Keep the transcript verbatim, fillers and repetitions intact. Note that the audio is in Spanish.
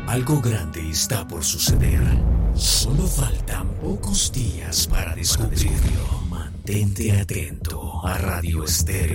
Algo grande está por suceder. Solo faltan pocos días para descubrirlo. Mantente atento a Radio Estéreo